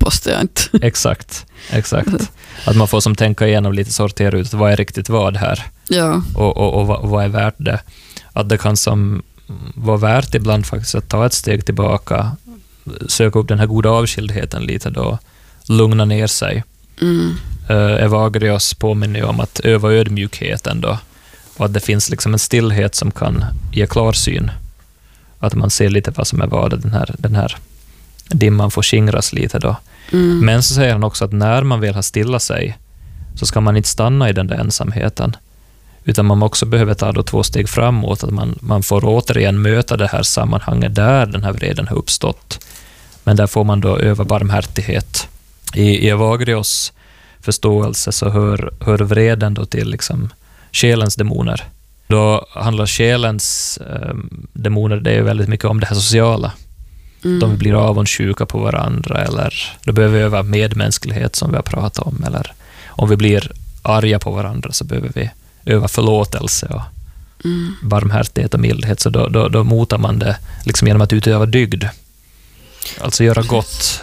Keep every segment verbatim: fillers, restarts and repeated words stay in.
måste jag inte. Exakt, exakt. Att man får som tänka igenom lite, sortera ut vad är riktigt vad här. Ja. Och, och, och, vad, och vad är värt det. Att det kan som vara värt ibland faktiskt att ta ett steg tillbaka, söka upp den här goda avskildheten lite då, lugna ner sig. Mm. Uh, Evagrios påminner om att öva ödmjukheten då, och att det finns liksom en stillhet som kan ge klarsyn. Att man ser lite vad som är vad, den här, den här dimman får skingras lite då. Mm. Men så säger han också att när man vill ha stilla sig så ska man inte stanna i den där ensamheten, utan man också behöver ta då två steg framåt, att man, man får återigen möta det här sammanhanget där den här vreden har uppstått. Men där får man då öva barmhärtighet. I, i Evagrios förståelse så hör, hör vreden då till liksom själens demoner. Då handlar själens eh, demoner, det är väldigt mycket om det här sociala. Mm. De blir avundsjuka på varandra, eller då behöver vi öva medmänsklighet som vi har pratat om, eller om vi blir arga på varandra så behöver vi öva förlåtelse och mm. barmhärtighet och mildhet. Så då, då, då motar man det liksom genom att utöva dygd. Alltså göra gott.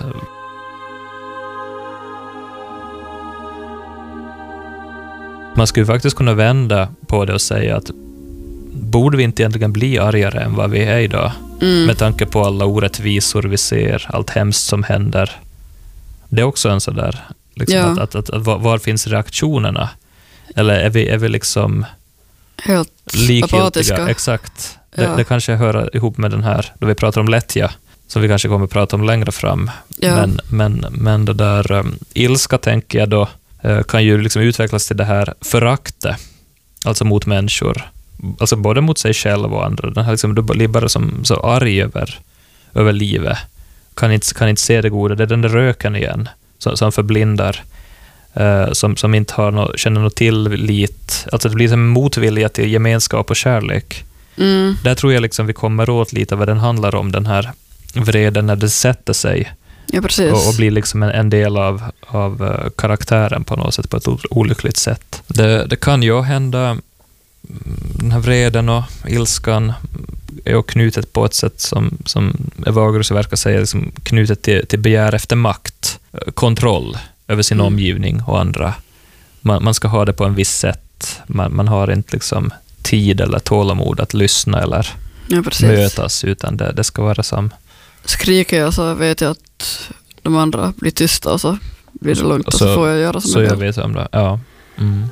Man skulle faktiskt kunna vända på det och säga att borde vi inte egentligen bli argare än vad vi är idag? Mm. Med tanke på alla orättvisor vi ser, allt hemskt som händer. Det är också en sådär, liksom ja. att, att, att, att var, var finns reaktionerna? Eller är vi, är vi liksom helt likgiltiga? apatiska? Exakt. Ja. Det, det kanske hör ihop med den här, då vi pratar om lättja, som vi kanske kommer att prata om längre fram. Ja. Men, men, men det där um, ilska, tänker jag då, uh, kan ju liksom utvecklas till det här förakte, alltså mot människor. Alltså både mot sig själv och andra. Den här liksom, du blir bara som, så arg över, över livet. Kan inte, kan inte se det goda. Det är den där röken igen som, som förblindar. Uh, som, som inte har no, känner något tillit. Alltså det blir som motvilja till gemenskap och kärlek. Mm. Där tror jag liksom vi kommer åt lite vad den handlar om, den här vreden när det sätter sig. Ja, precis. Och, och blir liksom en, en del av, av uh, karaktären på något sätt, på ett olyckligt sätt. Det, det kan ju hända, den här vreden och ilskan är knutet på ett sätt som, som Evagrios verkar säga, liksom knutet till, till begär efter makt, kontroll över sin mm. omgivning och andra. Man, man ska ha det på en viss sätt. Man, man har inte liksom tid eller tålamod att lyssna eller ja, mötas, utan det, det ska vara som... Skriker jag så vet jag att de andra blir tysta och så blir det lugnt och så, och så får jag göra som så jag jag vet om det. Ja. Mm.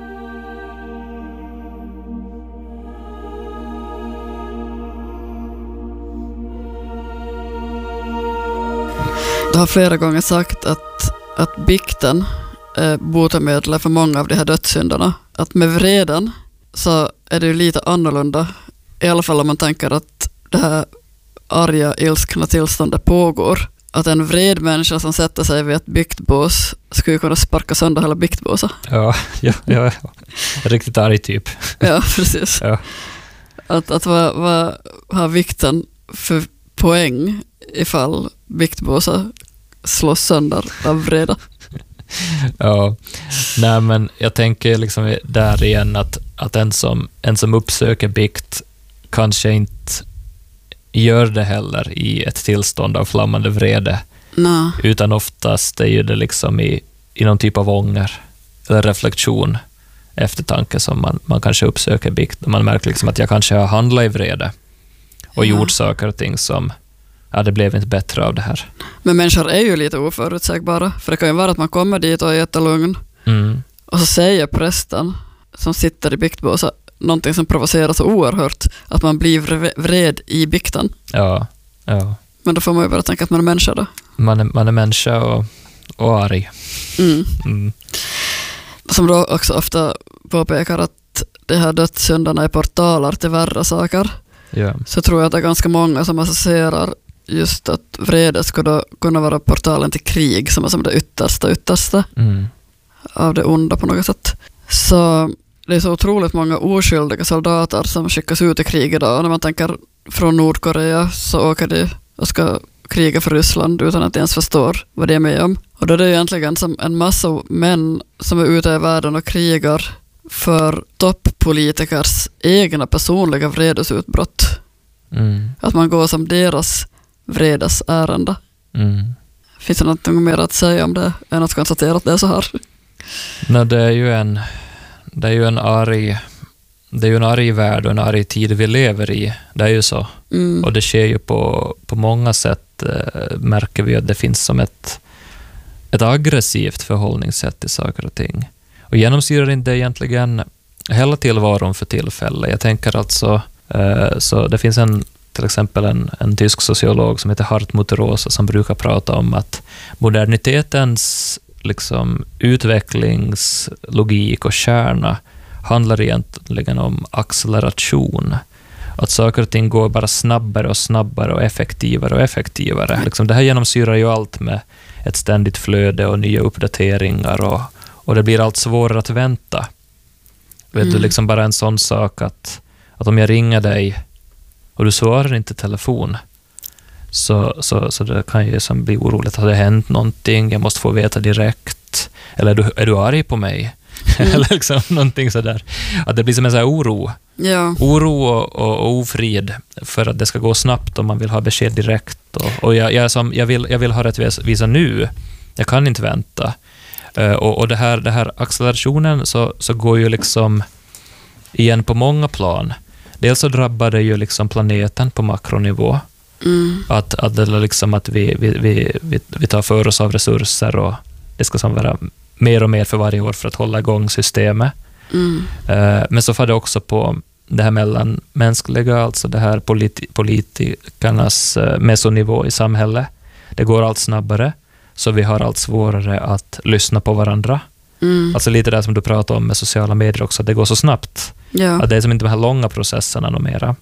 Du har flera gånger sagt att, att bikten är botemedel för många av de här dödssynderna. Att med vreden så är det ju lite annorlunda. I alla fall om man tänker att det här arga, ilskna tillståndet pågår. Att en vred människa som sätter sig vid ett biktbås skulle kunna sparka sönder hela biktbåset. Ja, ja, ja. Riktigt arg typ. Ja, precis. Ja. Att, att vad, vad har vikten för poäng ifall biktbåset slås sönder av vreda? Ja, nej men jag tänker liksom där igen att, att en, som, en som uppsöker bikt kanske inte gör det heller i ett tillstånd av flammande vrede. Nej. Utan oftast är ju det liksom i, i någon typ av ånger eller reflektion, eftertanke som man, man kanske uppsöker bikt. Man märker liksom att jag kanske har handlat i vrede och ja. gjort saker och ting som ja, det blev inte bättre av det här. Men människor är ju lite oförutsägbara. För det kan ju vara att man kommer dit och är jättelugn. Mm. Och så säger prästen som sitter i biktbåset någonting som provocerar så oerhört att man blir vred i bikten. Ja, ja. Men då får man ju bara tänka att man är människa då. Man är, man är människa och, och arg. Mm. Mm. Som då också ofta påpekar att de här dödssynderna är portaler till värre saker. Ja. Så tror jag att det är ganska många som associerar just att vrede skulle kunna vara portalen till krig som är som det yttersta, yttersta mm. av det onda på något sätt. Så det är så otroligt många oskyldiga soldater som skickas ut i krig idag. När man tänker från Nordkorea så åker de och ska kriga för Ryssland utan att de ens förstår vad det är med om. Och då är det egentligen som en massa män som är ute i världen och krigar för topppolitikers egna personliga vredesutbrott. Mm. Att man går som deras vredesärende. Mm. Finns det något mer att säga om det än att konstatera att det är så här? Nej, det är ju en, det är ju en arg, det är ju en arg värld och en arg tid vi lever i. Det är ju så. Mm. Och det sker ju på, på många sätt, eh, märker vi att det finns som ett, ett aggressivt förhållningssätt till saker och ting. Och genomsyrar inte egentligen hela tillvaron för tillfälle. Jag tänker alltså, eh, så det finns en till exempel en, en tysk sociolog som heter Hartmut Rosa som brukar prata om att modernitetens liksom, utvecklingslogik och kärna handlar egentligen om acceleration. Att saker och ting går bara snabbare och snabbare och effektivare och effektivare. Liksom, det här genomsyrar ju allt med ett ständigt flöde och nya uppdateringar och, och det blir allt svårare att vänta. Vet mm. du, liksom bara en sån sak att, att om jag ringer dig och du svarar inte telefon så, så, så det kan ju som bli oroligt att det hänt någonting, jag måste få veta direkt, eller är du, är du arg på mig? Mm. Eller liksom någonting sådär. Att det blir som en sån här oro. Ja. Oro och, och, och ofrid för att det ska gå snabbt och man vill ha besked direkt. Och, och jag, jag, som, jag, vill, jag vill ha rättvisa nu. Jag kan inte vänta. Uh, och och det här, det här accelerationen så, så går ju liksom igen på många plan. Dels så drabbar det ju liksom planeten på makronivå. Mm. Att, att, det liksom att vi, vi, vi, vi, vi tar för oss av resurser och det ska som vara mer och mer för varje år för att hålla igång systemet. Mm. Uh, men så får det också på det här mellanmänskliga, alltså det här politi- politikernas uh, mesonivå i samhället. Det går allt snabbare, så vi har allt svårare att lyssna på varandra. Mm. Alltså lite det som du pratade om med sociala medier också, det går så snabbt. Ja. Att det är som inte de här långa processerna och mera.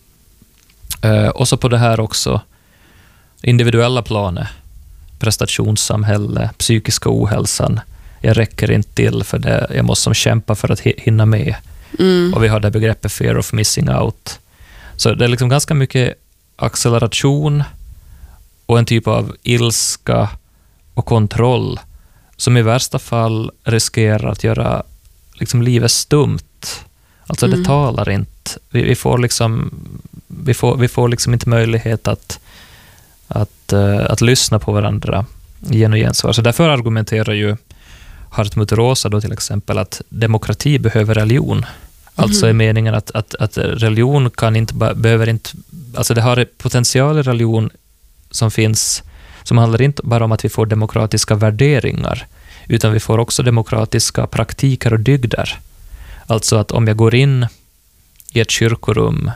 Uh, och så på det här också individuella planet, prestationssamhälle, psykiska ohälsan. Jag räcker inte till för det. Jag måste som kämpa för att hinna med. Mm. Och vi har det begreppet fear of missing out. Så det är liksom ganska mycket acceleration och en typ av ilska och kontroll som i värsta fall riskerar att göra liksom livet stumt. Alltså mm. det talar inte. Vi, vi får liksom vi får, vi får liksom inte möjlighet att att, uh, att lyssna på varandra igen och igen. Så därför argumenterar ju Hartmut Rosa då till exempel att demokrati behöver religion. Mm. Alltså är meningen att, att, att religion kan inte, behöver inte, alltså det har potential i religion som finns, som handlar inte bara om att vi får demokratiska värderingar, utan vi får också demokratiska praktiker och dygder. Alltså att om jag går in i ett kyrkorum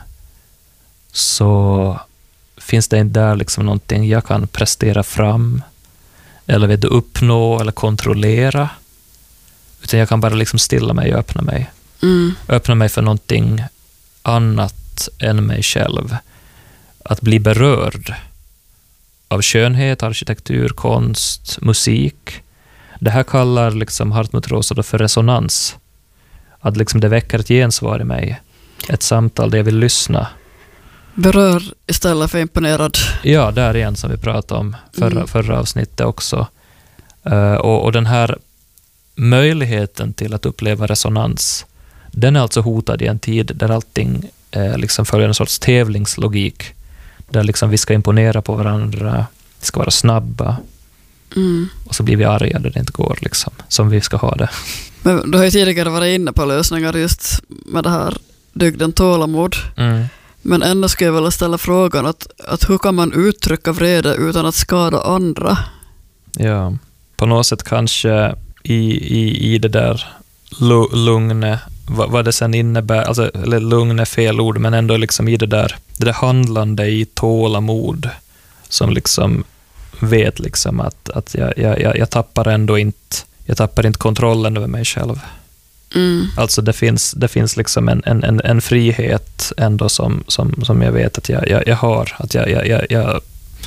så finns det inte där liksom någonting jag kan prestera fram eller vet du, uppnå eller kontrollera, utan jag kan bara liksom stilla mig och öppna mig. Mm. Öppna mig för någonting annat än mig själv. Att bli berörd av skönhet, arkitektur, konst, musik. Det här kallar liksom Hartmut Rosa för resonans. Att liksom det väcker ett gensvar i mig. Ett samtal där jag vill lyssna. Berör istället för imponerad. Ja, där igen som vi pratade om förra, mm. förra avsnittet också. Uh, och, och den här möjligheten till att uppleva resonans, den är alltså hotad i en tid där allting eh, liksom följer en sorts tävlingslogik. Där liksom vi ska imponera på varandra, vi ska vara snabba. Mm. Och så blir vi arga där det inte går liksom, som vi ska ha det. Men du har ju tidigare varit inne på lösningar just med det här dygden tålamod. Mm. Men ändå skulle jag vilja ställa frågan att, att hur kan man uttrycka vrede utan att skada andra? Ja, på något sätt kanske i, i, i det där lugnet, vad, vad det sen innebär, alltså, eller lugn är fel ord, men ändå liksom i det där, det där handlande i tålamod som liksom vet liksom att, att jag, jag, jag tappar ändå inte, jag tappar inte kontrollen över mig själv. Mm. Alltså det finns, det finns liksom en, en, en frihet ändå som, som, som jag vet att jag, jag, jag har, att jag, jag, jag, jag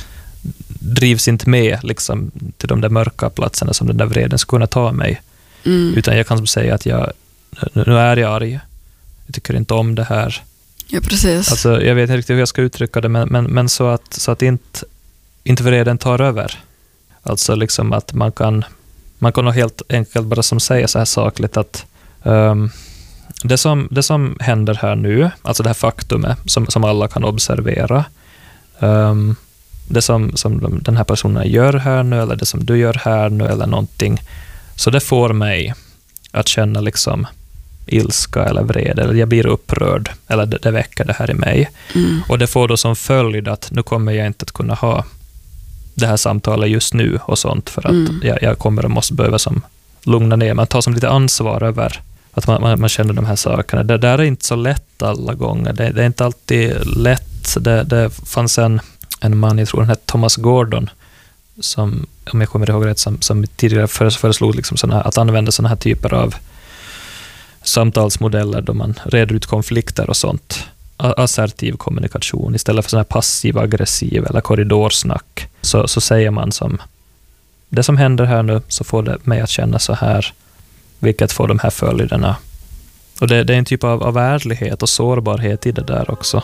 drivs inte med liksom till de där mörka platserna som den där vreden skulle kunna ta mig. Mm. Utan jag kan säga att jag, nu är jag arg. Jag tycker inte om det här. Ja, precis. Alltså, jag vet inte riktigt hur jag ska uttrycka det, men, men, men så att, så att inte, inte vreden tar över. Alltså liksom att man kan, man kan nog helt enkelt bara som säga så här sakligt att um, det, som, det som händer här nu, alltså det här faktumet som, som alla kan observera, um, det som, som de, den här personen gör här nu, eller det som du gör här nu, eller någonting. Så det får mig att känna liksom ilska eller vrede, eller jag blir upprörd, eller det, det väcker det här i mig. Mm. Och det får då som följd att nu kommer jag inte att kunna ha det här samtalet just nu och sånt, för att mm. jag, jag kommer att måste behöva som lugna ner, man tar som lite ansvar över att man, man, man känner de här sakerna. Det där är inte så lätt alla gånger, det, det är inte alltid lätt. Det, det fanns en, en man, jag tror han hette Thomas Gordon, som, om jag kommer ihåg rätt, som, som tidigare föreslog liksom såna här, att använda såna här typer av samtalsmodeller då man reder ut konflikter och sånt. Assertiv kommunikation istället för sån här passiv, aggressiv eller korridorsnack. Så, så säger man som det som händer här nu, så får det mig att känna så här, vilket får de här följderna. Och det, det är en typ av, av ärlighet och sårbarhet i det där också.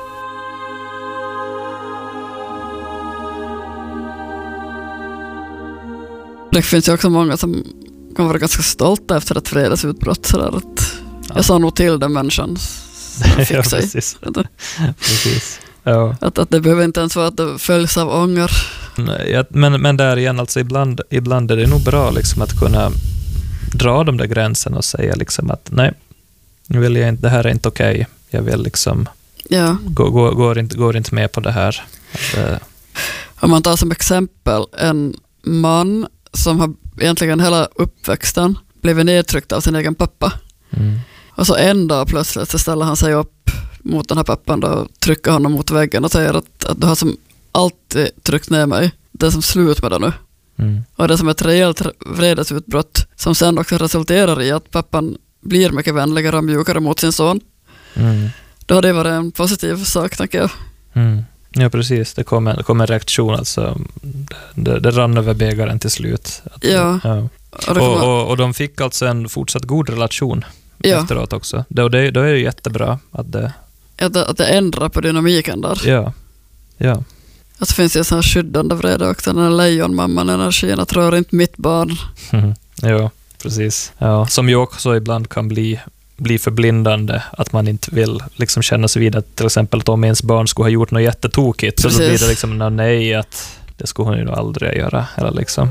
Det finns ju också många som kan vara ganska stolta efter ett vredesutbrott. Så där att ja. Jag sa nog till den människan som fick ja, sig. Precis. precis. Ja. Att, att det behöver inte ens vara att det följs av ånger. Ja, men, men där igen, alltså ibland, ibland är det nog bra liksom att kunna dra de där gränserna och säga liksom att nej, nu vill jag inte, det här är inte okej. Okay. Jag vill liksom ja. gå, gå, går, inte, går inte med på det här. Att, äh... Om man tar som exempel en man som har egentligen hela uppväxten blivit nedtryckt av sin egen pappa. Mm. Och så en dag plötsligt så ställer han sig upp mot den här pappan då, och trycker honom mot väggen och säger att, att du har som alltid tryckt ner mig. Det är som slut med det nu. Mm. Och det är som ett rejält vredesutbrott som sen också resulterar i att pappan blir mycket vänligare och mjukare mot sin son. Mm. Då har det varit en positiv sak, tänker jag. Mm. Ja, precis. Det kom en, det kom en reaktion. Alltså, det, det rann över bägaren till slut. Att, ja. ja. Och, och, och, och de fick alltså en fortsatt god relation ja. efteråt också. Det, och det, då är det jättebra att det... Att det, att det ändrar på dynamiken där. Ja, ja. Alltså finns det ju sån här skyddande vrede också, den här lejonmamman energin att röra inte mitt barn. Mm. Ja, precis. Ja, som ju också ibland kan bli, bli förblindande, att man inte vill liksom känna sig vid att till exempel att om ens barn skulle ha gjort något jättetokigt, precis. Så då blir det liksom nej, att det skulle hon ju nog aldrig göra. Eller liksom.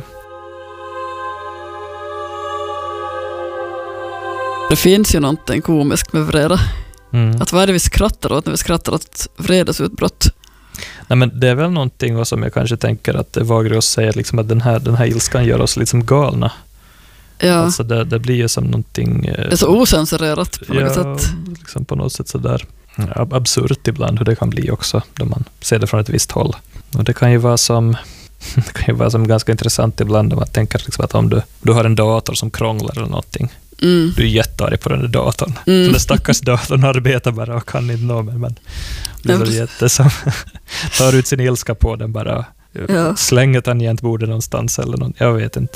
Det finns ju någonting komiskt med vrede. Mm. Att vad är det vi skrattar åt när vi skrattar åt vredesutbrott? Nej, men det är väl någonting som jag kanske tänker att det var att säga liksom att den här, den här ilskan gör oss liksom galna. Ja. Alltså det, det blir ju som någonting... Det är så osensurerat på något ja, sätt. Liksom på något sätt sådär ab- absurt ibland hur det kan bli också då man ser det från ett visst håll. Och det kan ju vara som, det kan ju vara som ganska intressant ibland om man tänker liksom att om du, du har en dator som krånglar eller någonting. Mm. Du är jättearg på den där datorn. Mm. Den stackars datorn arbetar bara och kan inte nå mig, men det är så jätte som tar ut sin ilska på den bara. Ja. Slänger tangentbordet någonstans eller något. Jag vet inte.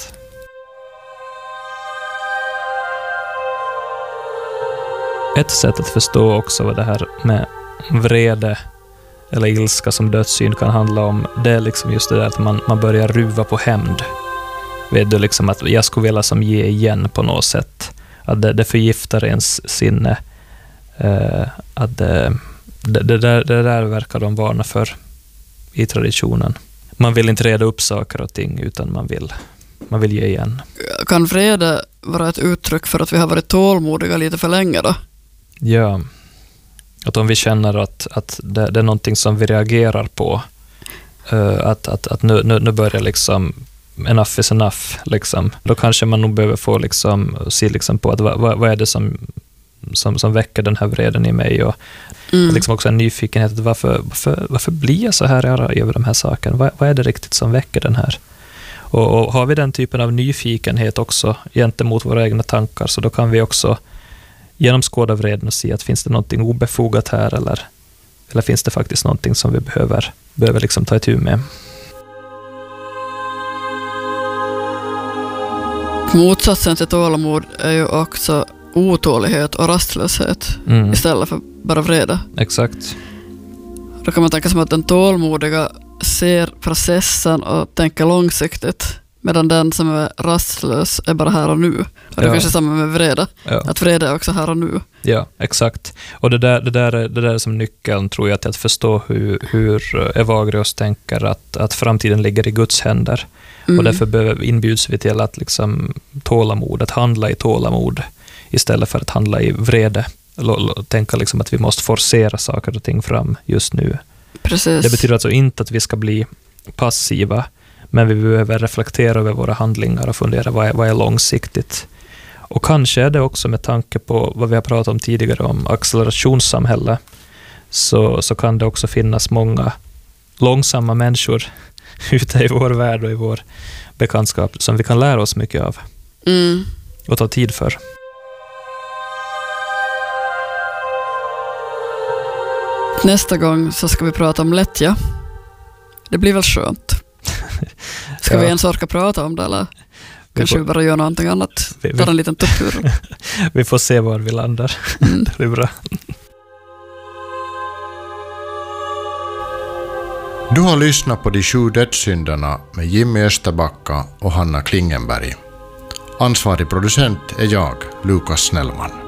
Ett sätt att förstå också vad det här med vrede eller ilska som dödssyn kan handla om, det är liksom just det där att man, man börjar ruva på hämnd. Vet du liksom att jag skulle vilja som ge igen på något sätt. Att det, det förgiftar ens sinne. Uh, att det, det, det, där, det där verkar de varna för i traditionen. Man vill inte reda upp saker och ting utan man vill, man vill ge igen. Kan vrede vara ett uttryck för att vi har varit tålmodiga lite för länge då? Ja. Att om vi känner att, att det, det är någonting som vi reagerar på. Uh, att att, att nu, nu, nu börjar liksom enough is enough. Liksom. Då kanske man nog behöver få liksom, se liksom på att vad, vad är det som, som, som väcker den här vreden i mig. Och mm. liksom också en nyfikenhet. Att varför, varför, varför blir jag så här arg över de här sakerna? Vad, vad är det riktigt som väcker den här? Och, och har vi den typen av nyfikenhet också gentemot våra egna tankar, så då kan vi också genomskåda vreden och se att finns det någonting obefogat här eller, eller finns det faktiskt någonting som vi behöver, behöver liksom ta itu med. Motsatsen till tålamod är ju också otålighet och rastlöshet mm. istället för bara vrede. Exakt. Då kan man tänka som att den tålmodiga ser processen och tänker långsiktigt, Medan den som är rastlös är bara här och nu. Och det Ja. finns ju samma med vrede. Ja. Att vrede är också här och nu. Ja, exakt. Och det där, det där, är, det där är som nyckeln, tror jag, till att förstå hur, hur Evagrius tänker att, att framtiden ligger i Guds händer. Mm. Och därför behöver, inbjuds vi till att liksom, tålamod, att handla i tålamod istället för att handla i vrede. L- l- tänka liksom att vi måste forcera saker och ting fram just nu. Precis. Det betyder alltså inte att vi ska bli passiva, men vi behöver reflektera över våra handlingar och fundera vad är, vad är långsiktigt. Och kanske är det också med tanke på vad vi har pratat om tidigare om accelerationssamhälle, så, så kan det också finnas många långsamma människor ute i vår värld och i vår bekantskap som vi kan lära oss mycket av Mm. och ta tid för. Nästa gång så ska vi prata om lättja. Det blir väl skönt. Ska Ja. vi ens orka prata om det, eller kanske får- vi bara gör någonting annat? Vi, Ta vi, en liten tuppur. vi får se var vi landar. Mm. Det blir bra. Du har lyssnat på De sju dödssynderna med Jimmy Österbacka och Hanna Klingenberg. Ansvarig producent är jag, Lukas Snellman.